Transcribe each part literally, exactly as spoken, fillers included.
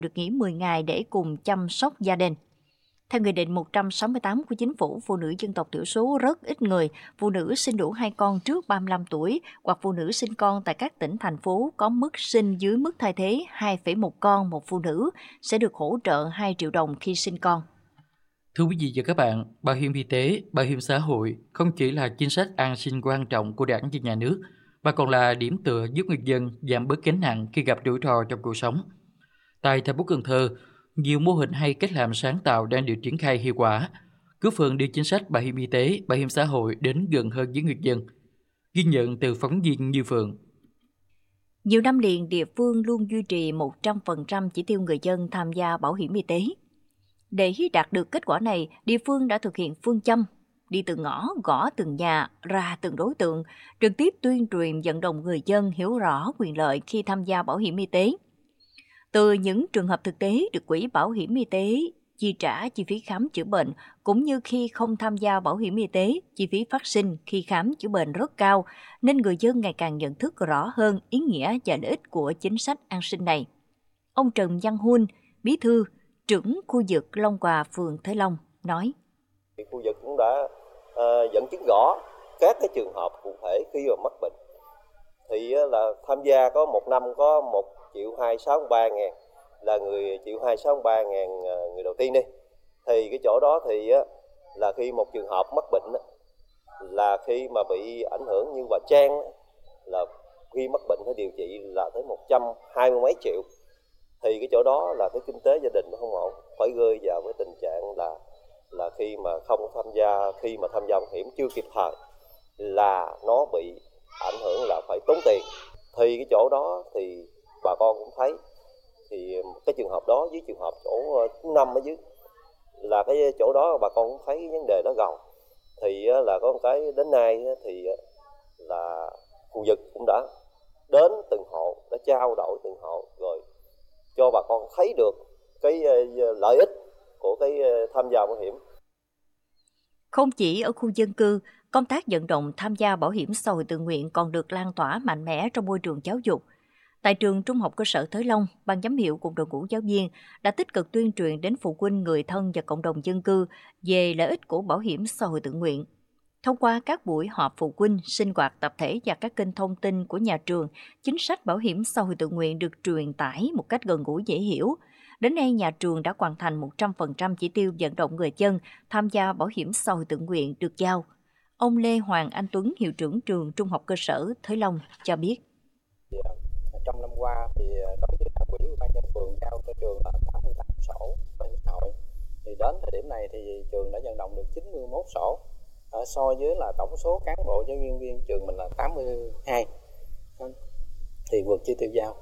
được nghỉ mười ngày để cùng chăm sóc gia đình. Theo Nghị định một trăm sáu mươi tám của Chính phủ, phụ nữ dân tộc thiểu số rất ít người, phụ nữ sinh đủ hai con trước ba mươi lăm tuổi hoặc phụ nữ sinh con tại các tỉnh, thành phố có mức sinh dưới mức thay thế hai phẩy một con một phụ nữ sẽ được hỗ trợ hai triệu đồng khi sinh con. Thưa quý vị và các bạn, bảo hiểm y tế, bảo hiểm xã hội không chỉ là chính sách an sinh quan trọng của Đảng và Nhà nước, mà còn là điểm tựa giúp người dân giảm bớt gánh nặng khi gặp rủi ro trong cuộc sống. Tại thành phố Cần Thơ, nhiều mô hình hay cách làm sáng tạo đang được triển khai hiệu quả, góp phần đưa chính sách bảo hiểm y tế, bảo hiểm xã hội đến gần hơn với người dân. Ghi nhận từ phóng viên Như Phượng. Nhiều năm liền, địa phương luôn duy trì một trăm phần trăm chỉ tiêu người dân tham gia bảo hiểm y tế. Để đạt được kết quả này, địa phương đã thực hiện phương châm đi từng ngõ, gõ từng nhà, ra từng đối tượng, trực tiếp tuyên truyền vận động người dân hiểu rõ quyền lợi khi tham gia bảo hiểm y tế. Từ những trường hợp thực tế được Quỹ Bảo hiểm y tế chi trả chi phí khám chữa bệnh, cũng như khi không tham gia bảo hiểm y tế, chi phí phát sinh khi khám chữa bệnh rất cao, nên người dân ngày càng nhận thức rõ hơn ý nghĩa và lợi ích của chính sách an sinh này. Ông Trần Văn Huân, Bí thư, trưởng khu vực Long Hòa, phường Thới Long, nói. Khu vực cũng đã uh, dẫn chứng rõ các cái trường hợp cụ thể khi mà mắc bệnh. Thì uh, là tham gia có một năm có một triệu hai sáu ba ngàn, là người triệu hai sáu ba ngàn uh, người đầu tiên đi. Thì cái chỗ đó thì uh, là khi một trường hợp mắc bệnh uh, là khi mà bị ảnh hưởng như bà Trang uh, là khi mắc bệnh phải điều trị là tới một trăm hai mươi mấy triệu. Thì cái chỗ đó là cái kinh tế gia đình nó không ổn, phải rơi vào cái tình trạng là là khi mà không tham gia, khi mà tham gia bảo hiểm chưa kịp thời là nó bị ảnh hưởng là phải tốn tiền. Thì cái chỗ đó thì bà con cũng thấy, thì cái trường hợp đó với trường hợp chỗ thứ năm ở dưới là cái chỗ đó bà con cũng thấy vấn đề đó gần. Thì là có một cái đến nay thì là khu vực cũng đã đến từng hộ, đã trao đổi từng hộ rồi cho bà con thấy được cái lợi ích của cái tham gia bảo hiểm. Không chỉ ở khu dân cư, công tác vận động tham gia bảo hiểm xã hội tự nguyện còn được lan tỏa mạnh mẽ trong môi trường giáo dục. Tại trường Trung học cơ sở Thới Long, ban giám hiệu cùng đội ngũ giáo viên đã tích cực tuyên truyền đến phụ huynh, người thân và cộng đồng dân cư về lợi ích của bảo hiểm xã hội tự nguyện. Thông qua các buổi họp phụ huynh, sinh hoạt tập thể và các kênh thông tin của nhà trường, chính sách bảo hiểm xã hội tự nguyện được truyền tải một cách gần gũi dễ hiểu. Đến nay, nhà trường đã hoàn thành một trăm phần trăm chỉ tiêu vận động người dân tham gia bảo hiểm xã hội tự nguyện được giao. Ông Lê Hoàng Anh Tuấn, hiệu trưởng trường Trung học cơ sở Thới Long cho biết. Trong năm qua thì đối với các quỹ ủy ban nhân phường giao cho trường là tám mươi tám sổ bảo hiểm xã hội. Thì đến thời điểm này thì trường đã vận động được chín mươi mốt sổ. So với là tổng số cán bộ giáo viên viên trường mình là tám mươi hai, thì vượt chỉ tiêu giao.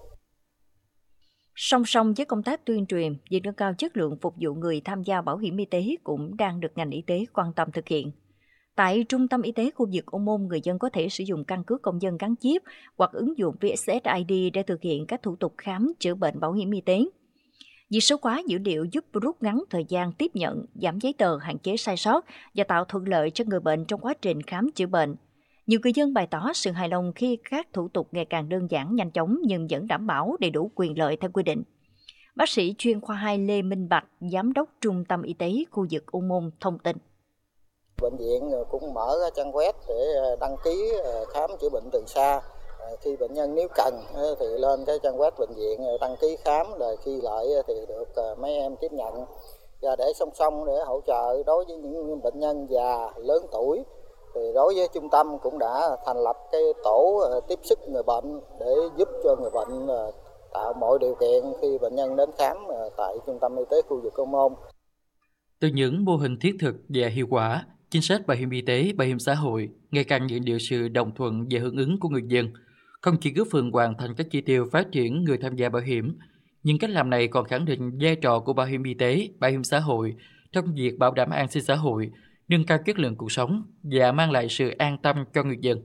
Song song với công tác tuyên truyền, việc nâng cao chất lượng phục vụ người tham gia bảo hiểm y tế cũng đang được ngành y tế quan tâm thực hiện. Tại Trung tâm Y tế khu vực Ô Môn, người dân có thể sử dụng căn cước công dân gắn chip hoặc ứng dụng vê ét ét i đê để thực hiện các thủ tục khám chữa bệnh bảo hiểm y tế. Việc số hóa dữ liệu giúp rút ngắn thời gian tiếp nhận, giảm giấy tờ, hạn chế sai sót và tạo thuận lợi cho người bệnh trong quá trình khám chữa bệnh. Nhiều người dân bày tỏ sự hài lòng khi các thủ tục ngày càng đơn giản, nhanh chóng nhưng vẫn đảm bảo đầy đủ quyền lợi theo quy định. Bác sĩ chuyên khoa hai Lê Minh Bạch, Giám đốc Trung tâm Y tế khu vực Ô Môn thông tin. Bệnh viện cũng mở trang web để đăng ký khám chữa bệnh từ xa. Khi bệnh nhân nếu cần thì lên cái trang web bệnh viện đăng ký khám, rồi khi lại thì được mấy em tiếp nhận. Và để song song để hỗ trợ đối với những bệnh nhân già, lớn tuổi, thì đối với trung tâm cũng đã thành lập cái tổ tiếp sức người bệnh để giúp cho người bệnh tạo mọi điều kiện khi bệnh nhân đến khám tại Trung tâm Y tế khu vực Ô Môn. Từ những mô hình thiết thực và hiệu quả, chính sách bảo hiểm y tế, bảo hiểm xã hội ngày càng nhận được sự đồng thuận và hưởng ứng của người dân. Không chỉ góp phần hoàn thành các chỉ tiêu phát triển người tham gia bảo hiểm, nhưng cách làm này còn khẳng định vai trò của bảo hiểm y tế, bảo hiểm xã hội trong việc bảo đảm an sinh xã hội, nâng cao chất lượng cuộc sống và mang lại sự an tâm cho người dân.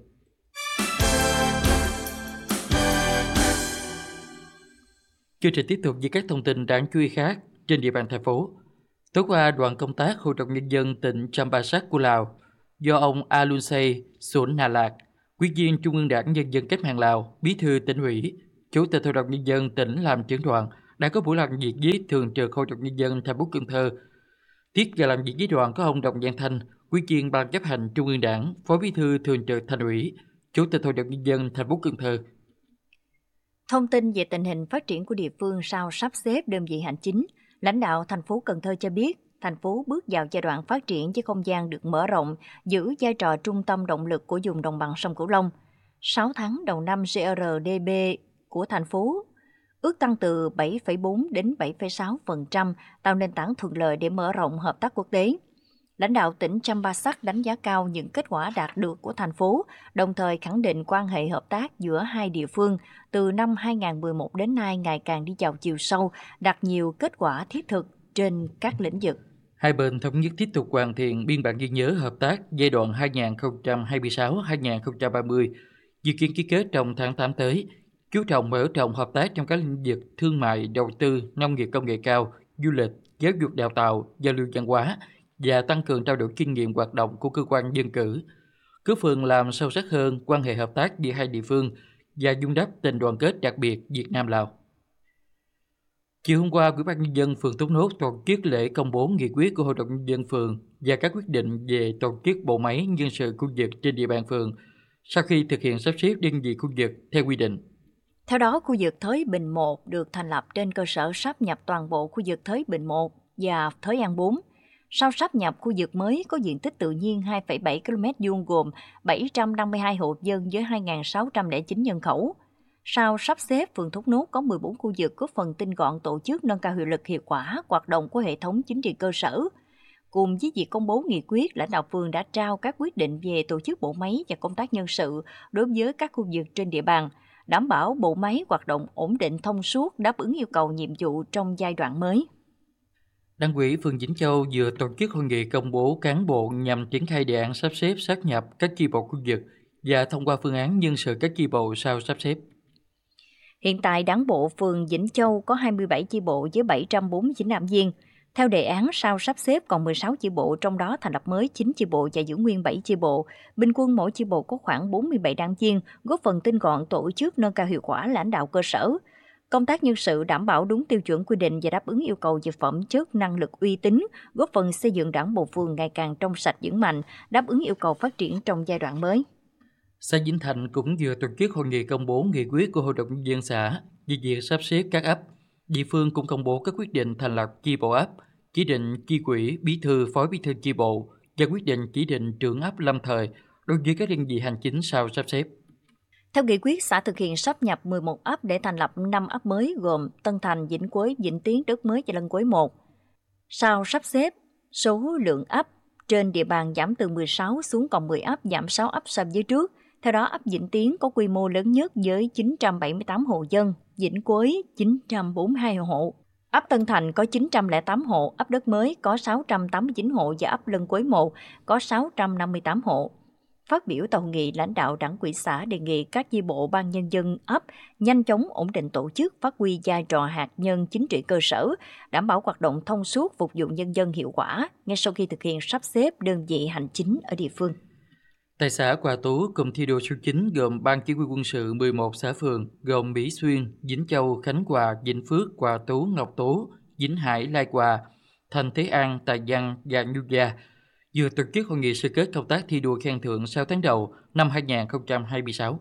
Chương trình tiếp tục với các thông tin đáng chú ý khác trên địa bàn thành phố. Tối qua, đoàn công tác Hội đồng Nhân dân tỉnh Champasak của Lào do ông Alunsei Sun Nalak, Ủy viên Trung ương Đảng Nhân dân Cách mạng Lào, Bí thư Tỉnh ủy, Chủ tịch Hội đồng Nhân dân tỉnh làm trưởng đoàn đã có buổi làm việc với Thường trực Hội đồng Nhân dân thành phố Cần Thơ. Tiếp và làm việc với đoàn có ông Đồng Giang Thanh, Ủy viên Ban chấp hành Trung ương Đảng, Phó Bí thư Thường trực Thành ủy, Chủ tịch Hội đồng Nhân dân thành phố Cần Thơ. Thông tin về tình hình phát triển của địa phương sau sắp xếp đơn vị hành chính, lãnh đạo thành phố Cần Thơ cho biết, thành phố bước vào giai đoạn phát triển với không gian được mở rộng, giữ vai trò trung tâm động lực của vùng đồng bằng sông Cửu Long. sáu tháng đầu năm giê rờ đê bê của thành phố ước tăng từ bảy phẩy bốn đến bảy phẩy sáu phần trăm, tạo nền tảng thuận lợi để mở rộng hợp tác quốc tế. Lãnh đạo tỉnh Champasak đánh giá cao những kết quả đạt được của thành phố, đồng thời khẳng định quan hệ hợp tác giữa hai địa phương từ năm hai không một một đến nay ngày càng đi vào chiều sâu, đạt nhiều kết quả thiết thực trên các lĩnh vực. Hai bên thống nhất tiếp tục hoàn thiện biên bản ghi nhớ hợp tác giai đoạn hai nghìn không trăm hai mươi sáu đến hai nghìn không trăm ba mươi, dự kiến ký kết trong tháng tám tới, chú trọng mở rộng hợp tác trong các lĩnh vực thương mại, đầu tư, nông nghiệp công nghệ cao, du lịch, giáo dục đào tạo, giao lưu văn hóa và tăng cường trao đổi kinh nghiệm hoạt động của cơ quan dân cử, góp phần làm sâu sắc hơn quan hệ hợp tác giữa hai địa phương và vun đắp tình đoàn kết đặc biệt Việt Nam Lào. Chiều hôm qua, Ủy ban nhân dân phường Thốt Nốt tổ chức lễ công bố nghị quyết của Hội đồng nhân dân phường và các quyết định về tổ chức bộ máy nhân sự khu vực trên địa bàn phường sau khi thực hiện sắp xếp đơn vị khu vực theo quy định. Theo đó, khu vực Thới Bình một được thành lập trên cơ sở sáp nhập toàn bộ khu vực Thới Bình một và Thới An bốn. Sau sáp nhập, khu vực mới có diện tích tự nhiên hai phẩy bảy ki lô mét vuông gồm bảy trăm năm mươi hai hộ dân với hai nghìn sáu trăm lẻ chín nhân khẩu. Sau sắp xếp, phường Thốt Nốt có mười bốn khu vực góp phần tinh gọn tổ chức, nâng cao hiệu lực hiệu quả hoạt động của hệ thống chính trị cơ sở. Cùng với việc công bố nghị quyết, lãnh đạo phường đã trao các quyết định về tổ chức bộ máy và công tác nhân sự đối với các khu vực trên địa bàn, đảm bảo bộ máy hoạt động ổn định thông suốt, đáp ứng yêu cầu nhiệm vụ trong giai đoạn mới. Đảng ủy phường Vĩnh Châu vừa tổ chức hội nghị công bố cán bộ nhằm triển khai đề án sắp xếp sáp nhập các chi bộ khu vực và thông qua phương án nhân sự các chi bộ sau sắp xếp. Hiện tại, Đảng bộ phường Vĩnh Châu có hai mươi bảy chi bộ với bảy trăm bốn mươi chín đảng viên. Theo đề án, sau sắp xếp còn mười sáu chi bộ, trong đó thành lập mới chín chi bộ và giữ nguyên bảy chi bộ. Bình quân mỗi chi bộ có khoảng bốn mươi bảy đảng viên, góp phần tinh gọn tổ chức, nâng cao hiệu quả lãnh đạo cơ sở. Công tác nhân sự đảm bảo đúng tiêu chuẩn quy định và đáp ứng yêu cầu về phẩm chất, năng lực, uy tín, góp phần xây dựng Đảng bộ phường ngày càng trong sạch vững mạnh, đáp ứng yêu cầu phát triển trong giai đoạn mới. Xã Vĩnh Thạnh cũng vừa tổ chức hội nghị công bố nghị quyết của Hội đồng nhân dân xã về việc sắp xếp các ấp. Địa phương cũng công bố các quyết định thành lập chi bộ ấp, chỉ định chi ủy, bí thư, phó bí thư chi bộ và quyết định chỉ định trưởng ấp lâm thời đối với các đơn vị hành chính sau sắp xếp. Theo nghị quyết, xã thực hiện sáp nhập mười một ấp để thành lập năm ấp mới gồm Tân Thành, Vĩnh Quế, Vĩnh Tiến, Đất Mới và Lân Quế một. Sau sắp xếp, số lượng ấp trên địa bàn giảm từ mười sáu xuống còn mười ấp, giảm sáu ấp so với trước. Theo đó, ấp Vĩnh Tiến có quy mô lớn nhất với chín trăm bảy mươi tám hộ dân, Vĩnh Quế chín trăm bốn mươi hai hộ. Ấp Tân Thành có chín trăm lẻ tám hộ, ấp Đất Mới có sáu trăm tám mươi chín hộ và ấp Lân Quế một có sáu trăm năm mươi tám hộ. Phát biểu tại hội nghị, lãnh đạo Đảng ủy xã đề nghị các chi bộ ban nhân dân ấp nhanh chóng ổn định tổ chức, phát huy vai trò hạt nhân chính trị cơ sở, đảm bảo hoạt động thông suốt, phục vụ nhân dân hiệu quả ngay sau khi thực hiện sắp xếp đơn vị hành chính ở địa phương. Tại xã Hòa Tú, cụm thi đua số chín gồm Ban Chỉ huy quân sự mười một xã phường gồm Mỹ Xuyên, Vĩnh Châu, Khánh Hòa, Vĩnh Phước, Hòa Tú, Ngọc Tú, Vĩnh Hải, Lai Hòa, Thành Thế An, Tài Văn và Nhu Gia vừa tổ chức hội nghị sơ kết công tác thi đua khen thưởng sáu tháng đầu năm hai nghìn không trăm hai mươi sáu.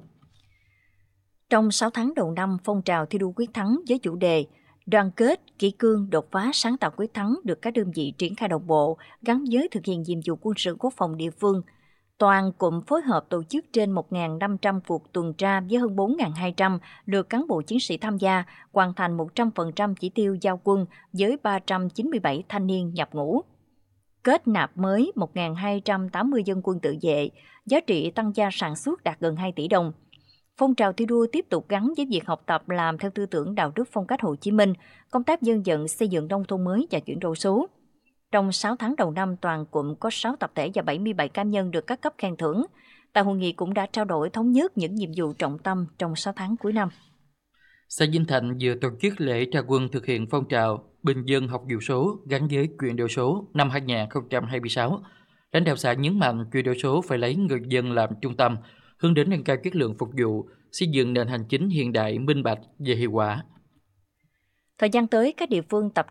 Trong sáu tháng đầu năm, phong trào thi đua quyết thắng với chủ đề đoàn kết, kỷ cương, đột phá, sáng tạo quyết thắng được các đơn vị triển khai đồng bộ, gắn với thực hiện nhiệm vụ quân sự quốc phòng địa phương. Toàn cụm phối hợp tổ chức trên một nghìn năm trăm cuộc tuần tra với hơn bốn nghìn hai trăm lượt cán bộ chiến sĩ tham gia, hoàn thành một trăm phần trăm chỉ tiêu giao quân với ba trăm chín mươi bảy thanh niên nhập ngũ. Kết nạp mới một nghìn hai trăm tám mươi dân quân tự vệ, giá trị tăng gia sản xuất đạt gần hai tỷ đồng. Phong trào thi đua tiếp tục gắn với việc học tập làm theo tư tưởng đạo đức phong cách Hồ Chí Minh, công tác dân vận, xây dựng nông thôn mới và chuyển đổi số. Trong sáu tháng đầu năm, toàn cụm có sáu tập thể và bảy mươi bảy cá nhân được các cấp khen thưởng. Tại hội nghị cũng đã trao đổi thống nhất những nhiệm vụ trọng tâm trong sáu tháng cuối năm. Xã Vĩnh Thạnh vừa tổ chức lễ ra quân thực hiện phong trào bình dân học vụ số gắn với chuyển đổi số năm hai nghìn không trăm hai mươi sáu. Lãnh đạo xã nhấn mạnh chuyển đổi số phải lấy người dân làm trung tâm, hướng đến nâng cao chất lượng phục vụ, xây dựng nền hành chính hiện đại, minh bạch và hiệu quả. Thời gian tới, các địa phương tập